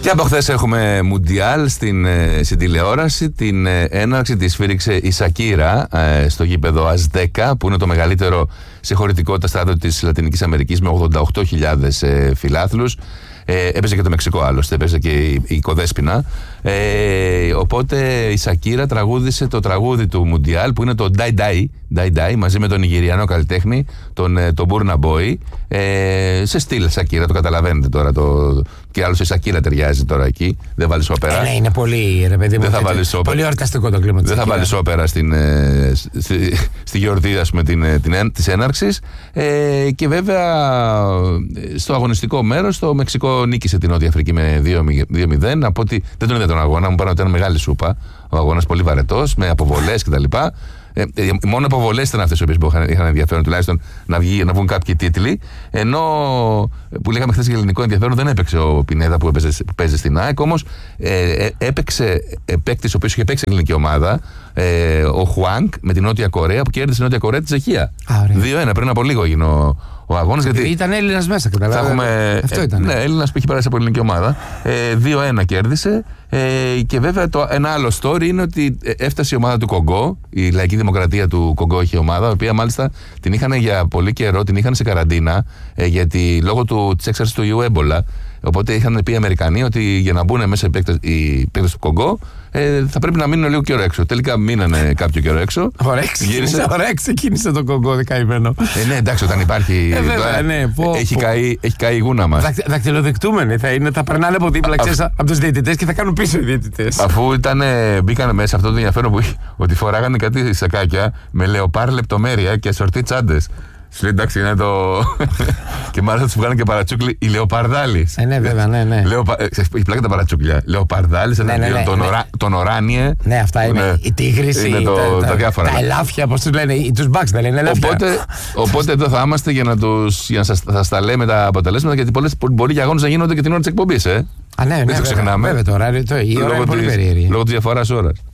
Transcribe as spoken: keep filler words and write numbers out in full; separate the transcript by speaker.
Speaker 1: Και από χθες έχουμε Μουντιάλ στην, στην τηλεόραση. Την έναρξη τη σφύριξε η Σακύρα ε, στο γήπεδο Αζτέκα, που είναι το μεγαλύτερο σε χωρητικότητα στάδιο της Λατινικής Αμερικής, με ογδόντα οκτώ χιλιάδες ε, φιλάθλους. Ε, έπαιζε και το Μεξικό άλλωστε, έπαιζε και η, η Κοδέσποινα. Ε, οπότε η Σακύρα τραγούδισε το τραγούδι του Μουντιάλ, που είναι το Die Die, Die Die, μαζί με τον Νιγηριανό καλλιτέχνη, τον, τον Burna Boy. Ε, σε στυλ Σακύρα, το καταλαβαίνετε τώρα. Το, και άλλωστε η Σακύρα ταιριάζει τώρα εκεί. Δεν βάλει όπερα.
Speaker 2: Ε, ναι, είναι πολύ, ρε παιδί μου.
Speaker 1: Δεν θα βάλει όπερα.
Speaker 2: Πολύ εορταστικό το κλίμα της.
Speaker 1: Δεν θα βάλει όπερα στην, ε, στη, στη γιορτή, ας πούμε, την, την, της έναρξης. Ε, και βέβαια στο αγωνιστικό μέρος το Μεξικό νίκησε την Νότια Αφρική με δύο μηδέν. Από ότι δεν τον είδα τον αγώνα, μου πάνε ότι ήταν μεγάλη σούπα. Ο αγώνας πολύ βαρετός, με αποβολές κτλ. Ε, μόνο αποβολές ήταν αυτές οι οποίες είχαν, είχαν ενδιαφέρον τουλάχιστον να, βγει, να βγουν κάποιοι τίτλοι. Ενώ που λέγαμε χθες για ελληνικό ενδιαφέρον, δεν έπαιξε ο Πινέδα που, έπαιζε, που παίζει στην ΑΕΚ. Όμως ε, έπαιξε παίκτης ο οποίος είχε παίξει ελληνική ομάδα, ε, ο Χουάνκ, με την Νότια Κορέα, που κέρδισε την Νότια Κορέα τη Τσεχία. δύο ένα πριν από λίγο έγινε ο, ο αγώνας. Γιατί
Speaker 2: ήταν Έλληνας μέσα, καταλάβατε.
Speaker 1: Έχουμε,
Speaker 2: Αυτό ήταν.
Speaker 1: Ε, ναι, Έλληνας που έχει περάσει από ελληνική ομάδα. Ε, δύο ένα κέρδισε. Ε, και βέβαια το, ένα άλλο story είναι ότι έφτασε η ομάδα του Κογκό, η Λαϊκή Δημοκρατία του Κογκό είχε ομάδα, η οποία μάλιστα την είχαν για πολύ καιρό, την είχαν σε καραντίνα, ε, γιατί λόγω του, της έξαρσης του ιού έμπολα. Οπότε είχαν πει οι Αμερικανοί ότι για να μπουν μέσα οι παίκτες του Κογκό ε, θα πρέπει να μείνουν λίγο καιρό έξω. Τελικά μείνανε κάποιο καιρό έξω.
Speaker 2: Ωραία, ξεκίνησε, ωραία, ξεκίνησε το Κογκό δικαημένο.
Speaker 1: Ε, ναι, εντάξει, όταν υπάρχει.
Speaker 2: Ε, βέβαια, ναι, πω,
Speaker 1: έχει,
Speaker 2: πω.
Speaker 1: Καεί, έχει καεί η γούνα μας.
Speaker 2: Δακ, δακτυλοδεικτούμενοι θα είναι, θα περνάνε από δίπλα ξέρεις, από τους διαιτητές και θα κάνουν πίσω οι διαιτητές.
Speaker 1: Αφού ήταν, μπήκανε μέσα αυτό το ενδιαφέρον που ότι φοράγανε κάτι σακάκια με λεοπάρ λεπτομέρεια και σορτί τσάντες. Σου λέει εντάξει, είναι το. Και μάλιστα του βγάλανε και παρατσούκλι οι Λεοπαρδάλης.
Speaker 2: Ε, ναι, βέβαια, ναι, ναι.
Speaker 1: Λεοπα... Έχει πλάκα τα παρατσούκλια. Λεοπαρδάλης, ναι, ναι, ναι, τον, ναι. Ορά... τον Οράνιε.
Speaker 2: Ναι, αυτά είναι. Ναι. Η τίγρηση,
Speaker 1: είναι το... τα, τα, διάφορα.
Speaker 2: Τα ελάφια, πώς τους λένε. Τους μπαξ δεν λένε ελάφια.
Speaker 1: Οπότε, οπότε εδώ θα είμαστε για να, τους, για να σας, θα τα λέμε τα αποτελέσματα, γιατί πολλές, μπορεί για αγώνες να γίνονται και την ώρα της εκπομπής. Ε.
Speaker 2: Α, ναι, ναι,
Speaker 1: δεν το ξεχνάμε.
Speaker 2: Βέβαια, το ωράριο, το, η ώρα είναι πολύ περίεργη.
Speaker 1: Λόγω της διαφοράς ώρας.